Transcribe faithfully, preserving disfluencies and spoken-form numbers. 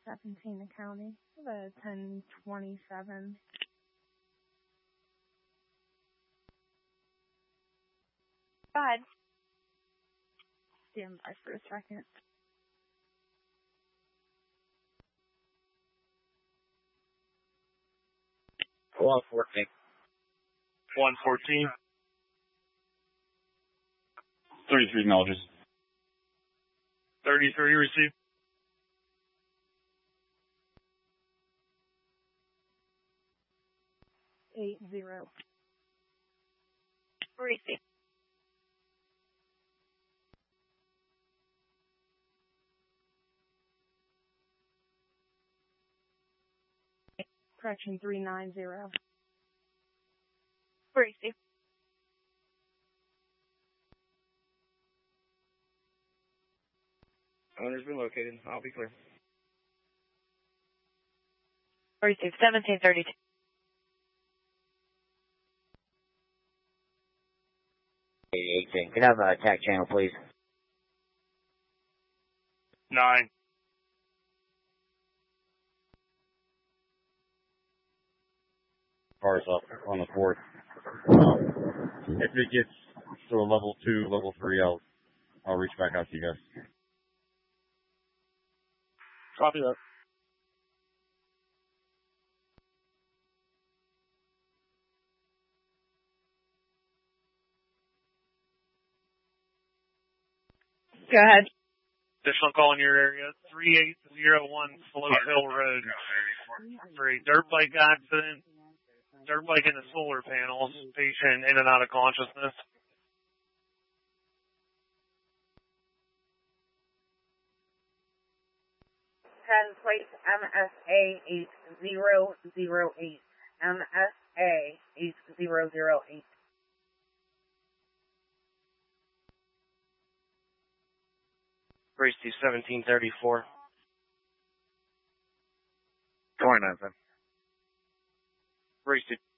Serpentina County, the ten twenty-seven. Go ahead. Stand by for a second. one fourteen. one fourteen. thirty-three acknowledges. thirty-three received. Eight zero. Received. Correction three nine zero. Received. Owner's been located. I'll be clear. Received. seventeen thirty-two. eighteen. Can I have a attack channel, please? Nine. Cars up on the fourth. Um, if it gets to a level two, level three, I'll I'll reach back out to you guys. Copy that. Go ahead. Additional call in your area, three eight zero one Slope Hill Road. For a dirt bike accident, dirt bike in the solar panels, patient in and out of consciousness. ten plate M S A eight zero zero eight. M S A eight zero zero eight. Bracey seventeen thirty-four. twenty-nine, sir. Bracey